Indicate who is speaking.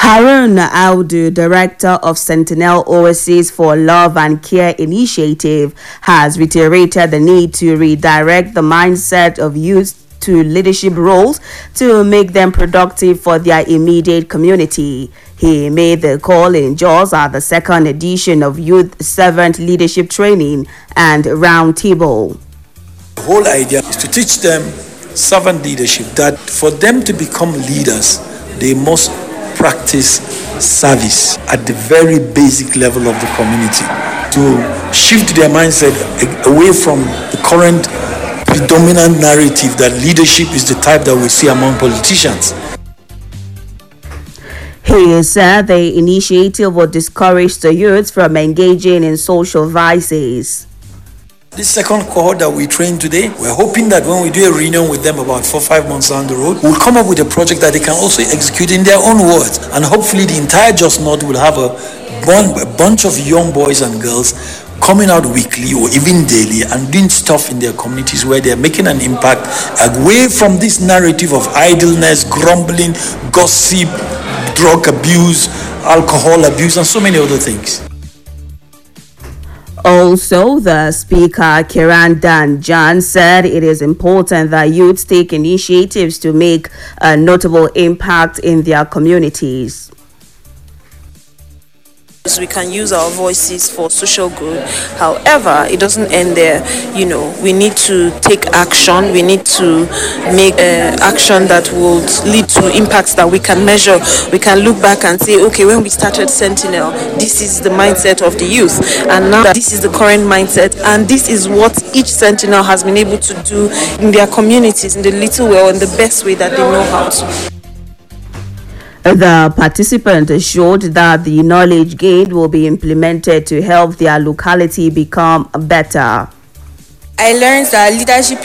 Speaker 1: Harun Audu, director of Sentinel Oasis for Love and Care Initiative, has reiterated the need to redirect the mindset of youth to leadership roles to make them productive for their immediate community. He made the call in Jos at the second edition of Youth Servant Leadership Training and Roundtable.
Speaker 2: The whole idea is to teach them servant leadership, that for them to become leaders, they must practice service at the very basic level of the community, to shift their mindset away from the current predominant narrative that leadership is the type that we see among politicians.
Speaker 1: He said the initiative will discourage the youth from engaging in social vices.
Speaker 2: This second cohort that we trained today, we're hoping that when we do a reunion with them about 4-5 months down the road, we'll come up with a project that they can also execute in their own words. And hopefully the entire Jos North will have a bunch of young boys and girls coming out weekly or even daily and doing stuff in their communities where they're making an impact away from this narrative of idleness, grumbling, gossip, drug abuse, alcohol abuse, and so many other things.
Speaker 1: Also, the Speaker, Kiran Danjan, said it is important that youths take initiatives to make a notable impact in their communities.
Speaker 3: We can use our voices for social good. However, it doesn't end there. We need to take action. We need to make action that will lead to impacts that we can measure. We can look back and say, okay, when we started Sentinel, this is the mindset of the youth, and now this is the current mindset, and this is what each Sentinel has been able to do in their communities in the little way or in the best way that they know how to.
Speaker 1: The participants assured that the knowledge gained will be implemented to help their locality become better.
Speaker 4: I learned that leadership